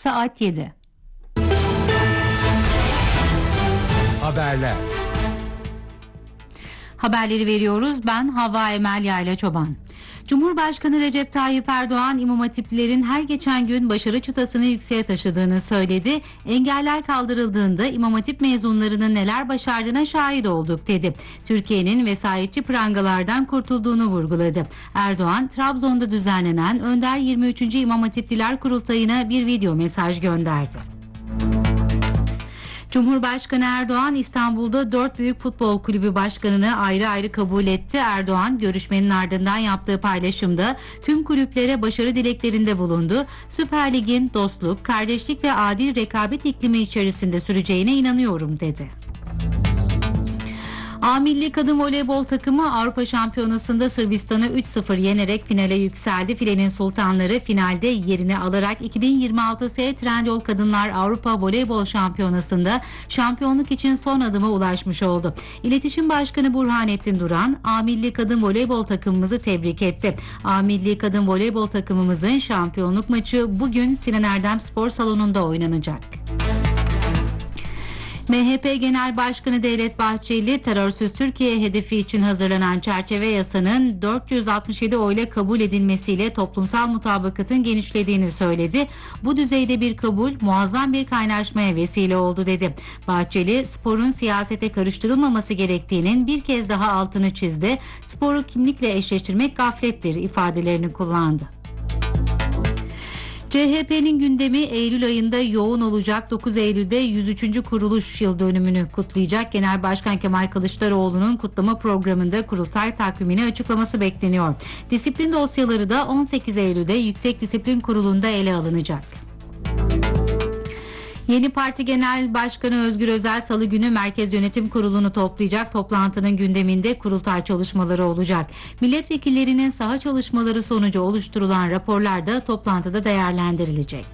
Saat 7. Haberler. Haberleri veriyoruz. Ben Havva Emel Yayla Çoban. Cumhurbaşkanı Recep Tayyip Erdoğan, İmam Hatiplilerin her geçen gün başarı çıtasını yükseğe taşıdığını söyledi. Engeller kaldırıldığında İmam Hatip mezunlarının neler başardığına şahit olduk dedi. Türkiye'nin vesayetçi prangalardan kurtulduğunu vurguladı. Erdoğan, Trabzon'da düzenlenen Önder 23. İmam Hatipliler Kurultayı'na bir video mesaj gönderdi. Cumhurbaşkanı Erdoğan, İstanbul'da 4 büyük futbol kulübü başkanını ayrı ayrı kabul etti. Erdoğan, görüşmenin ardından yaptığı paylaşımda tüm kulüplere başarı dileklerinde bulundu. Süper Lig'in dostluk, kardeşlik ve adil rekabet iklimi içerisinde süreceğine inanıyorum dedi. A Milli Kadın Voleybol takımı Avrupa Şampiyonası'nda Sırbistan'ı 3-0 yenerek finale yükseldi. Filenin sultanları finalde yerini alarak 2026 Trendyol Kadınlar Avrupa Voleybol Şampiyonası'nda şampiyonluk için son adıma ulaşmış oldu. İletişim Başkanı Burhanettin Duran, A Milli Kadın Voleybol takımımızı tebrik etti. A Milli Kadın Voleybol takımımızın şampiyonluk maçı bugün Sinan Erdem Spor Salonu'nda oynanacak. MHP Genel Başkanı Devlet Bahçeli, terörsüz Türkiye hedefi için hazırlanan çerçeve yasanın 467 oyla kabul edilmesiyle toplumsal mutabakatın genişlediğini söyledi. Bu düzeyde bir kabul muazzam bir kaynaşmaya vesile oldu dedi. Bahçeli, sporun siyasete karıştırılmaması gerektiğinin bir kez daha altını çizdi. Sporu kimlikle eşleştirmek gaflettir ifadelerini kullandı. CHP'nin gündemi Eylül ayında yoğun olacak. 9 Eylül'de 103. kuruluş yıl dönümünü kutlayacak. Genel Başkan Kemal Kılıçdaroğlu'nun kutlama programında kurultay takvimini açıklaması bekleniyor. Disiplin dosyaları da 18 Eylül'de Yüksek Disiplin Kurulu'nda ele alınacak. Yeni Parti Genel Başkanı Özgür Özel Salı günü Merkez Yönetim Kurulu'nu toplayacak. Toplantının gündeminde kurultay çalışmaları olacak. Milletvekillerinin saha çalışmaları sonucu oluşturulan raporlar da toplantıda değerlendirilecek.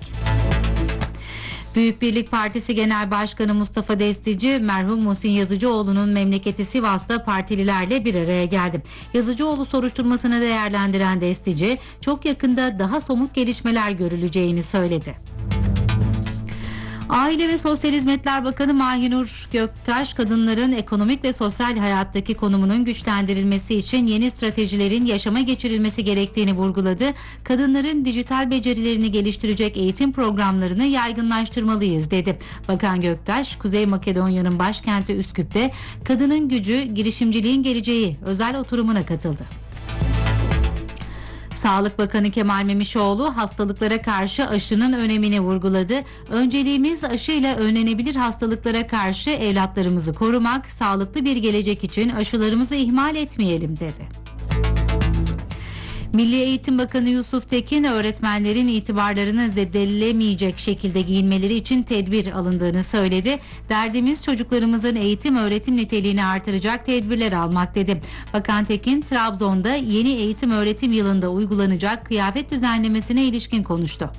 Büyük Birlik Partisi Genel Başkanı Mustafa Destici, merhum Muhsin Yazıcıoğlu'nun memleketi Sivas'ta partililerle bir araya geldi. Yazıcıoğlu soruşturmasını değerlendiren Destici, çok yakında daha somut gelişmeler görüleceğini söyledi. Aile ve Sosyal Hizmetler Bakanı Mahinur Göktaş, kadınların ekonomik ve sosyal hayattaki konumunun güçlendirilmesi için yeni stratejilerin yaşama geçirilmesi gerektiğini vurguladı. Kadınların dijital becerilerini geliştirecek eğitim programlarını yaygınlaştırmalıyız dedi. Bakan Göktaş, Kuzey Makedonya'nın başkenti Üsküp'te Kadının Gücü, Girişimciliğin Geleceği özel oturumuna katıldı. Sağlık Bakanı Kemal Memişoğlu hastalıklara karşı aşının önemini vurguladı. Önceliğimiz aşıyla önlenebilir hastalıklara karşı evlatlarımızı korumak, sağlıklı bir gelecek için aşılarımızı ihmal etmeyelim dedi. Milli Eğitim Bakanı Yusuf Tekin, öğretmenlerin itibarlarını zedelelemeyecek şekilde giyinmeleri için tedbir alındığını söyledi. Derdimiz çocuklarımızın eğitim öğretim niteliğini artıracak tedbirler almak dedi. Bakan Tekin, Trabzon'da yeni eğitim öğretim yılında uygulanacak kıyafet düzenlemesine ilişkin konuştu.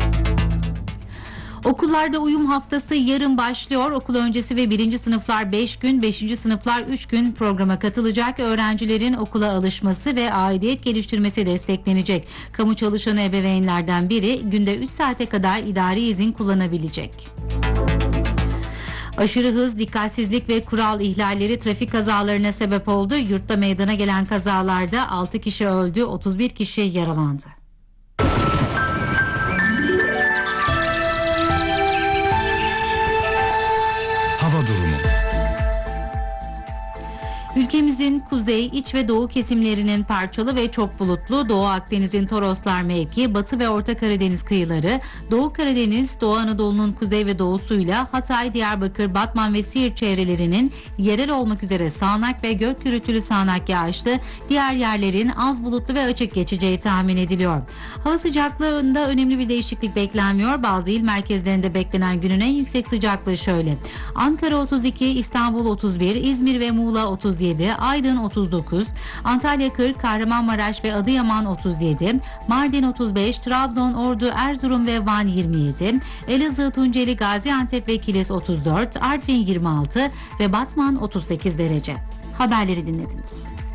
Okullarda uyum haftası yarın başlıyor. Okul öncesi ve 1. sınıflar 5 gün, 5. sınıflar 3 gün programa katılacak. Öğrencilerin okula alışması ve aidiyet geliştirmesi desteklenecek. Kamu çalışanı ebeveynlerden biri günde 3 saate kadar idari izin kullanabilecek. Aşırı hız, dikkatsizlik ve kural ihlalleri trafik kazalarına sebep oldu. Yurtta meydana gelen kazalarda 6 kişi öldü, 31 kişi yaralandı. Hava durumu. Ülkemizin kuzey, iç ve doğu kesimlerinin parçalı ve çok bulutlu, Doğu Akdeniz'in Toroslar mevki, Batı ve Orta Karadeniz kıyıları, Doğu Karadeniz, Doğu Anadolu'nun kuzey ve doğusuyla Hatay, Diyarbakır, Batman ve Siirt çevrelerinin yerel olmak üzere sağanak ve gök gürültülü sağanak yağışlı, diğer yerlerin az bulutlu ve açık geçeceği tahmin ediliyor. Hava sıcaklığında önemli bir değişiklik beklenmiyor. Bazı il merkezlerinde beklenen günün en yüksek sıcaklığı şöyle: Ankara 32, İstanbul 31, İzmir ve Muğla 37, Aydın 39, Antalya 40, Kahramanmaraş ve Adıyaman 37, Mardin 35, Trabzon, Ordu, Erzurum ve Van 27, Elazığ, Tunceli, Gaziantep ve Kilis 34, Artvin 26 ve Batman 38 derece. Haberleri dinlediniz.